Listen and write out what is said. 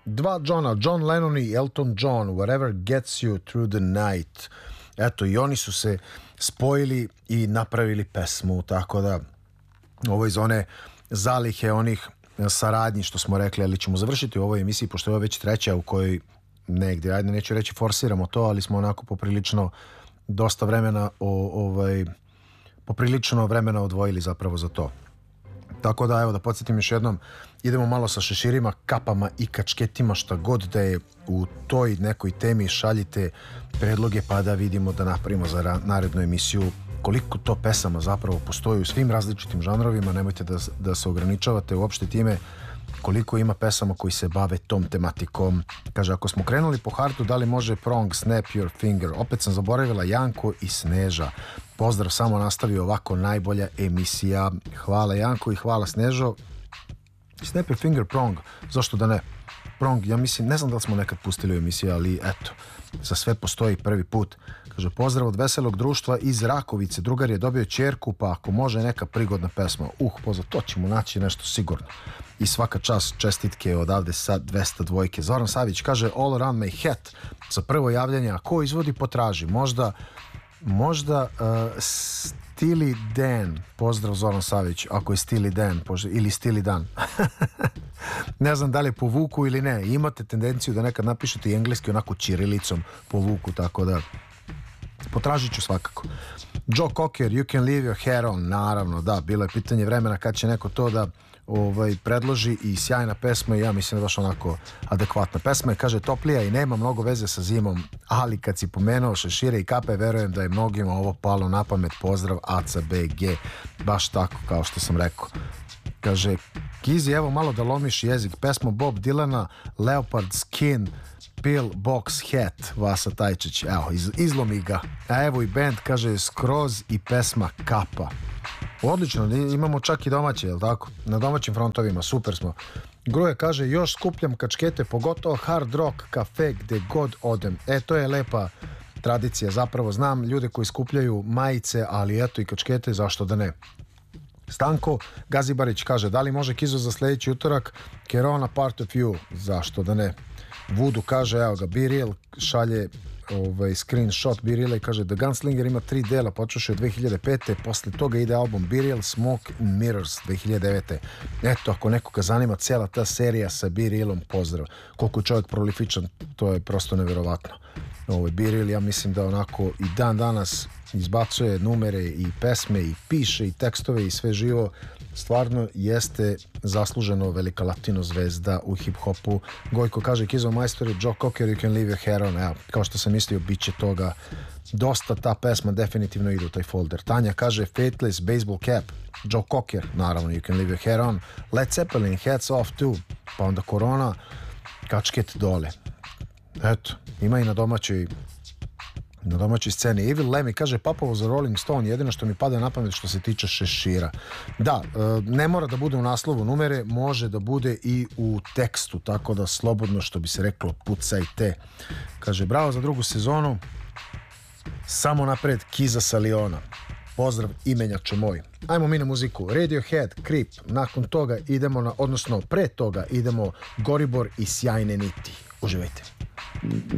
dva Johna, John Lennon i Elton John, Whatever Gets You Through the Night. Eto, i oni su se spojili i napravili pesmu, tako da ovo iz one zalihe onih saradnji što smo rekli, ali ćemo završiti u ovoj emisiji, pošto je ovo već treća u kojoj negdje, ajde neću reći forsiramo to, ali smo onako poprilično dosta vremena poprilično vremena odvojili zapravo za to. Tako da, evo, da podsjetim još jednom, idemo malo sa šeširima, kapama i kačketima, šta god da je u toj nekoj temi, šaljite predloge pa da vidimo, da napravimo za narednu emisiju koliko to pesama zapravo postoji u svim različitim žanrovima. Nemojte da se ograničavate uopšte time koliko ima pesama koji se bave tom tematikom. Kaže, ako smo krenuli po hartu, da li može Prong, Snap Your Finger? Opet sam zaboravila Janko i Sneža. Pozdrav, samo nastavi ovako, najbolja emisija. Hvala Janko i hvala Snežo. Snap Your Finger, Prong, zašto da ne? Prong, ja mislim, ne znam da li smo nekad pustili u emisiji, ali eto, za sve postoji prvi put. Kaže, pozdrav od veselog društva iz Rakovice. Drugar je dobio ćerku, pa ako može neka prigodna pesma. Pozdrav, to ćemo naći nešto sigurno. I svaka čast, čestitke odavde sa 202. Zoran Savić kaže, All Around My Head za prvo javljanje. A ko izvodi, potraži. Možda Stili Dan. Pozdrav Zoran Savić, ako je Stili Dan ili Stili Dan. Ne znam da li je po vuku ili ne. Imate tendenciju da nekad napišete i engleski onako ćirilicom po vuku, tako da potražit ću svakako. Joe Cocker, You Can Leave Your Hair On. Naravno, da, bilo je pitanje vremena kad će neko to da predloži, i sjajna pesma, i ja mislim da je baš onako adekvatna pesma. I kaže, toplija i nema mnogo veze sa zimom, ali kad si pomenuo šešire i kape, verujem da je mnogima ovo palo na pamet. Pozdrav ACBG. Baš tako kao što sam rekao. Kaže, Kizi, evo malo da lomiš jezik. Pesma Bob Dylana, Leopard Skin, Pill Box Hat, Vasa Tajčić. Evo, izlomi ga. A evo i band, kaže, skroz, i pesma Kapa. Odlično, imamo čak i domaće, jel tako? Na domaćim frontovima, super smo. Gruje kaže, još skupljam kačkete, pogotovo hard rock kafe gde god odem. To je lepa tradicija, zapravo znam ljude koji skupljaju majice, ali eto i kačkete, zašto da ne. Stanko Gazibarić kaže, da li može Kizo za sljedeći utorak Kerona Part of You? Zašto da ne. Vudu kaže, evo ga, Be Real šalje screenshot Be Real i kaže, The Gunslinger ima 3 dela, počeš od 2005. Posle toga ide album Be Real, Smoke and Mirrors 2009. Eto, ako nekoga zanima cijela ta serija sa Be Realom, pozdrav. Koliko je čovjek prolifičan, to je prosto neverovatno. Be Real, ja mislim da onako i dan danas izbacuje numere i pesme i piše i tekstove i sve živo. Stvarno jeste zasluženo velika latino zvezda u hip-hopu. Gojko kaže, Kizo majstori, Joe Cocker, You Can Leave Your Hair On. Evo, kao što sam mislio, bit će toga dosta. Ta pesma definitivno ide u taj folder. Tanja kaže, Faithless, Baseball Cap, Joe Cocker, naravno, You Can Leave Your Hair On. Led Zeppelin, Hats Off Too, pa onda Korona, kačket dole. Eto, ima i na domaćoj sceni. Evil Lemmy kaže, Papovo za Rolling Stone, jedino što mi pada na pamet što se tiče šešira. Da, ne mora da bude u naslovu numere, može da bude i u tekstu, tako da slobodno, što bi se reklo, pucajte. Kaže, bravo za drugu sezonu, samo napred Kiza sa Liona. Pozdrav imenjače moj. Ajmo mi na muziku. Radiohead, Creep, nakon toga idemo pre toga idemo Goribor i Sjajne niti. Uživajte.